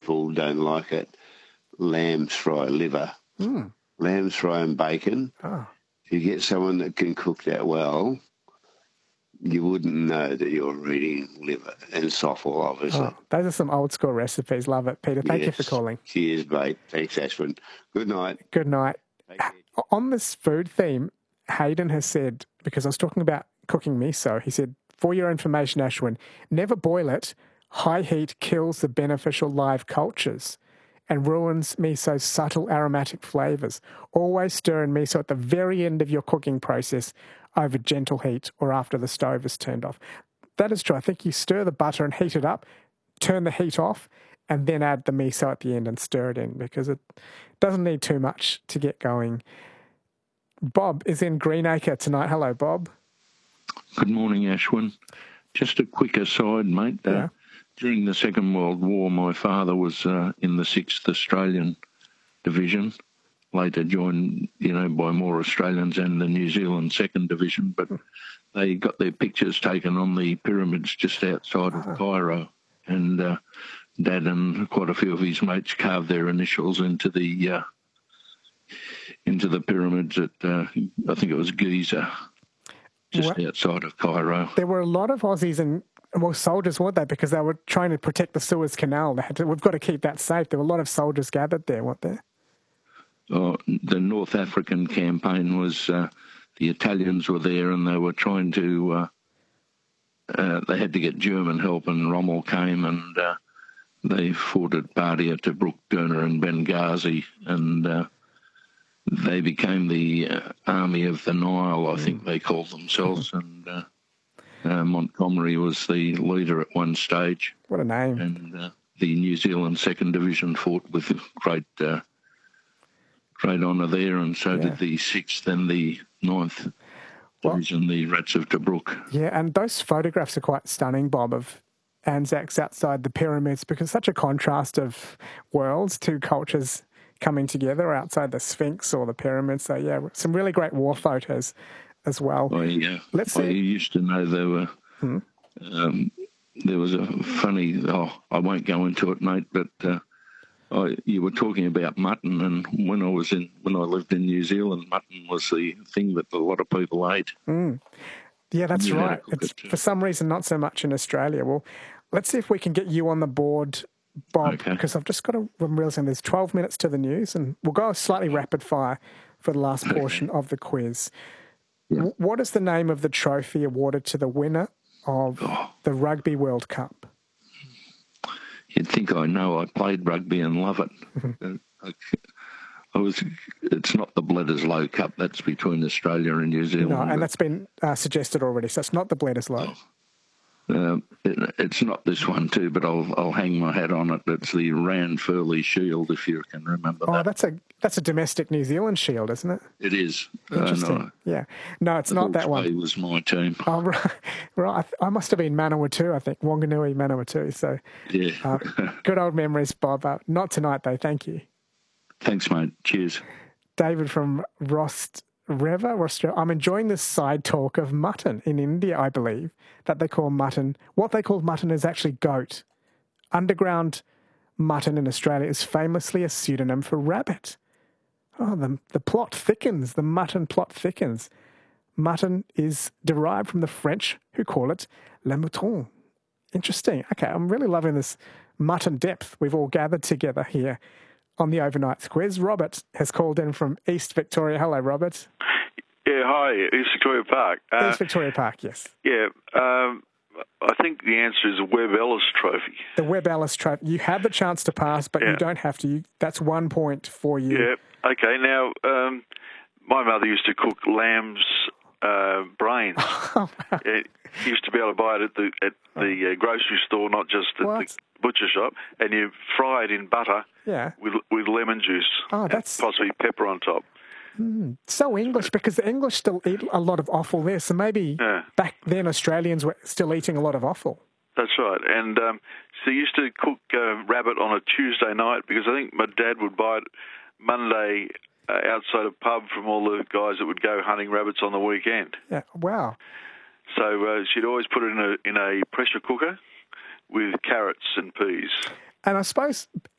people don't like it, lamb's fry liver. Lamb's fry and bacon. Oh. If you get someone that can cook that well, you wouldn't know that you're eating liver and soffle, obviously. Oh, those are some old school recipes. Love it, Peter. Thank you for calling. Cheers, mate. Thanks, Ashwin. Good night. Good night. On this food theme, Hayden has said, because I was talking about cooking miso, he said, for your information, Ashwin, never boil it. High heat kills the beneficial live cultures and ruins miso's subtle aromatic flavours. Always stir in miso at the very end of your cooking process over gentle heat or after the stove is turned off. That is true. I think you stir the butter and heat it up, turn the heat off, and then add the miso at the end and stir it in because it doesn't need too much to get going. Bob is in Greenacre tonight. Hello, Bob. Good morning, Ashwin. Just a quick aside, mate. During the Second World War, my father was in the 6th Australian Division, later joined, by more Australians and the New Zealand 2nd Division, but they got their pictures taken on the pyramids just outside of Cairo, and Dad and quite a few of his mates carved their initials into the pyramids at, I think it was Giza, just outside of Cairo. There were a lot of Aussies and soldiers, weren't they? Because they were trying to protect the Suez Canal. We've got to keep that safe. There were a lot of soldiers gathered there, weren't there? Oh, the North African campaign was, the Italians were there and they were trying to, they had to get German help, and Rommel came and they fought at Bardia, Tobruk, Derna and Benghazi, and they became the Army of the Nile, I think they called themselves, and Montgomery was the leader at one stage. What a name. And the New Zealand 2nd Division fought with great honour there, and so did the 6th and the 9th Division, the Rats of Tobruk. Yeah, and those photographs are quite stunning, Bob, of Anzacs outside the pyramids, because such a contrast of worlds, two cultures coming together outside the Sphinx or the pyramids. So, yeah, some really great war photos as well. I used to know there were... there was a funny... I won't go into it, mate, but you were talking about mutton, and when I lived in New Zealand, mutton was the thing that a lot of people ate. Yeah, that's right. It's for some reason not so much in Australia. Well, let's see if we can get you on the board, Bob, because I've just got to realize there's 12 minutes to the news, and we'll go slightly rapid fire for the last portion of the quiz. Yeah. What is the name of the trophy awarded to the winner of the Rugby World Cup? You'd think I know. I played rugby and love it. It's not the Bledisloe Cup. That's between Australia and New Zealand. No, and that's been suggested already. So it's not the Bledisloe. It's not this one too, but I'll hang my hat on it. It's the Ranfurly Shield, if you can remember that. Oh, that's a domestic New Zealand shield, isn't it? It is. Interesting. No, it's not that one. It was my team. Oh, right. I must have been Manawatu, I think. Wanganui, Manawatu. So, yeah. Good old memories, Bob. Not tonight, though. Thank you. Thanks, mate. Cheers. David from Australia. I'm enjoying this side talk of mutton in India, I believe, that they call mutton. What they call mutton is actually goat. Underground mutton in Australia is famously a pseudonym for rabbit. Oh, the plot thickens. The mutton plot thickens. Mutton is derived from the French, who call it le mouton. Interesting. Okay, I'm really loving this mutton depth we've all gathered together here on the Overnights quiz. Robert has called in from East Victoria. Hello, Robert. Yeah, hi, East Victoria Park. East Victoria Park, yes. Yeah, I think the answer is the Webb Ellis Trophy. The Webb Ellis Trophy. You had the chance to pass, but you don't have to. That's 1 point for you. Yeah, okay. Now, my mother used to cook lamb's brains. You used to be able to buy it at the grocery store, not just at the butcher shop, and you fry it in butter with lemon juice and possibly pepper on top. So English, because the English still eat a lot of offal there, so maybe back then Australians were still eating a lot of offal. That's right, and so you used to cook rabbit on a Tuesday night, because I think my dad would buy it Monday outside a pub from all the guys that would go hunting rabbits on the weekend. Yeah, wow. So she'd always put it in a pressure cooker with carrots and peas. And I suppose